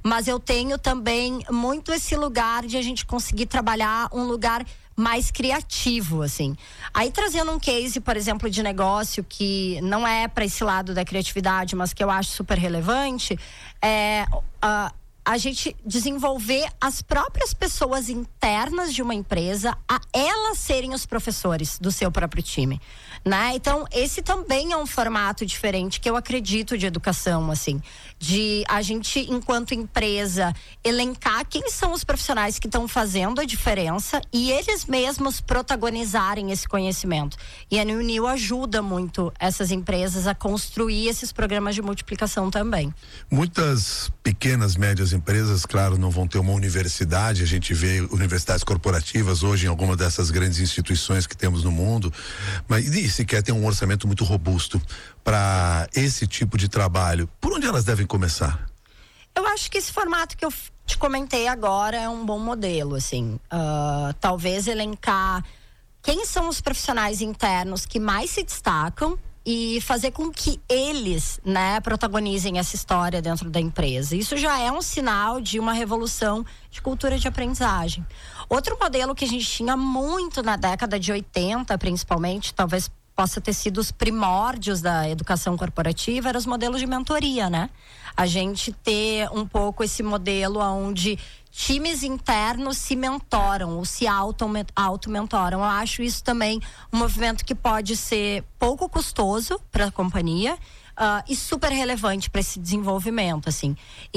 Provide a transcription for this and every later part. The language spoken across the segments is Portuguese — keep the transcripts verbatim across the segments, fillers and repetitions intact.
mas eu tenho também muito esse lugar de a gente conseguir trabalhar um lugar mais criativo, assim. Aí trazendo um case, por exemplo, de negócio que não é para esse lado da criatividade, mas que eu acho super relevante, é uh, a gente desenvolver as próprias pessoas internas de uma empresa a elas serem os professores do seu próprio time, né? Então, esse também é um formato diferente que eu acredito de educação, assim, de a gente, enquanto empresa, elencar quem são os profissionais que estão fazendo a diferença e eles mesmos protagonizarem esse conhecimento. E a New New ajuda muito essas empresas a construir esses programas de multiplicação também. Muitas pequenas, médias empresas, claro, não vão ter uma universidade. A gente vê universidades corporativas hoje em alguma dessas grandes instituições que temos no mundo, mas e se quer ter um orçamento muito robusto para esse tipo de trabalho, por onde elas devem começar? Eu acho que esse formato que eu te comentei agora é um bom modelo, assim, uh, talvez elencar quem são os profissionais internos que mais se destacam e fazer com que eles, né, protagonizem essa história dentro da empresa. Isso já é um sinal de uma revolução de cultura de aprendizagem. Outro modelo que a gente tinha muito na década de oitenta, principalmente, talvez possa ter sido os primórdios da educação corporativa, eram os modelos de mentoria, né? A gente ter um pouco esse modelo onde times internos se mentoram ou se auto-mentoram. Eu acho isso também um movimento que pode ser pouco custoso para a companhia uh, e super relevante para esse desenvolvimento, assim.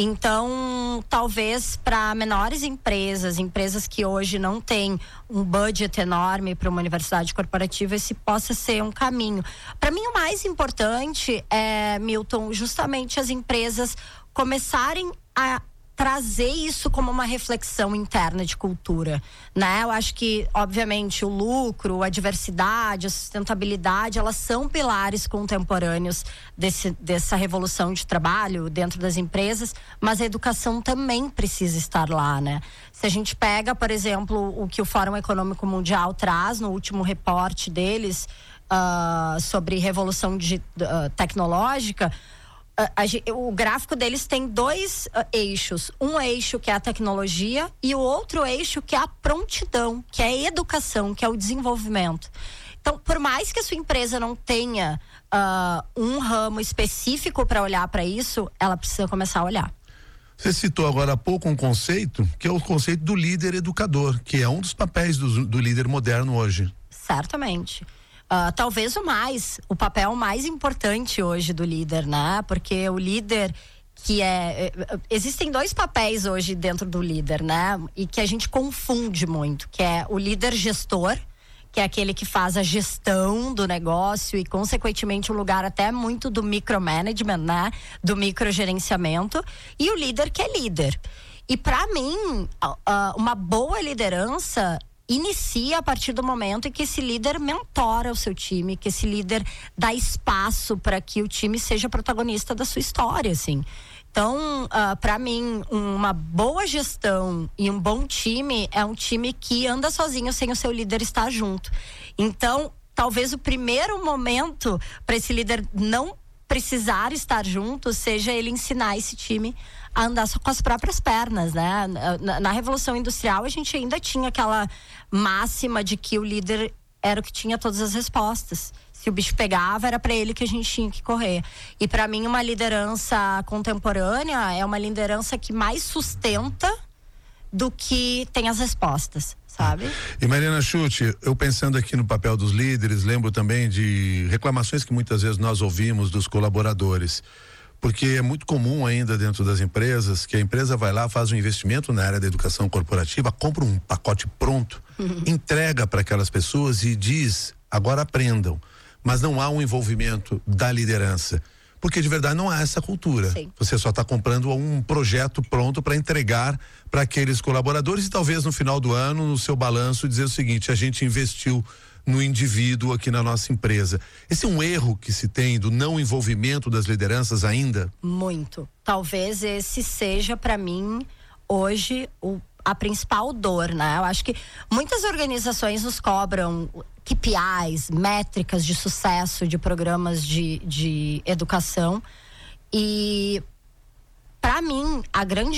Então, talvez para menores empresas, empresas que hoje não têm um budget enorme para uma universidade corporativa, esse possa ser um caminho. Para mim, o mais importante é, Milton, justamente as empresas começarem a trazer isso como uma reflexão interna de cultura, né? Eu acho que, obviamente, o lucro, a diversidade, a sustentabilidade, elas são pilares contemporâneos desse, dessa revolução de trabalho dentro das empresas, mas a educação também precisa estar lá, né? Se a gente pega, por exemplo, o que o Fórum Econômico Mundial traz no último reporte deles uh, sobre revolução de, uh, tecnológica, A, a, o gráfico deles tem dois uh, eixos. Um eixo que é a tecnologia e o outro eixo que é a prontidão, que é a educação, que é o desenvolvimento. Então, por mais que a sua empresa não tenha uh, um ramo específico para olhar para isso, ela precisa começar a olhar. Você citou agora há pouco um conceito, que é o conceito do líder educador, que é um dos papéis do, do líder moderno hoje. Certamente. Uh, talvez o mais, o papel mais importante hoje do líder, né? Porque o líder que é... Existem dois papéis hoje dentro do líder, né? E que a gente confunde muito, que é o líder gestor, que é aquele que faz a gestão do negócio e, consequentemente, um lugar até muito do micromanagement, né? Do microgerenciamento. E o líder que é líder. E, para mim, uh, uma boa liderança inicia a partir do momento em que esse líder mentora o seu time, que esse líder dá espaço para que o time seja protagonista da sua história, assim. Então, uh, para mim, uma boa gestão e um bom time é um time que anda sozinho sem o seu líder estar junto. Então, talvez o primeiro momento para esse líder não precisar estar junto seja ele ensinar esse time a andar só com as próprias pernas, né? Na, na Revolução Industrial a gente ainda tinha aquela máxima de que o líder era o que tinha todas as respostas. Se o bicho pegava, era para ele que a gente tinha que correr. E para mim, uma liderança contemporânea é uma liderança que mais sustenta do que tem as respostas, sabe? E Mariana Schutte, eu pensando aqui no papel dos líderes, lembro também de reclamações que muitas vezes nós ouvimos dos colaboradores. Porque é muito comum ainda dentro das empresas que a empresa vai lá, faz um investimento na área da educação corporativa, compra um pacote pronto, uhum. entrega para aquelas pessoas e diz, agora aprendam. Mas não há um envolvimento da liderança. Porque de verdade não há essa cultura. Sim. Você só está comprando um projeto pronto para entregar para aqueles colaboradores e talvez no final do ano, no seu balanço, dizer o seguinte: a gente investiu no indivíduo aqui na nossa empresa. Esse é um erro que se tem do não envolvimento das lideranças ainda? Muito. Talvez esse seja, para mim, hoje, o, a principal dor, né? Eu acho que muitas organizações nos cobram K P Is, métricas de sucesso de programas de, de educação. E, para mim, a grande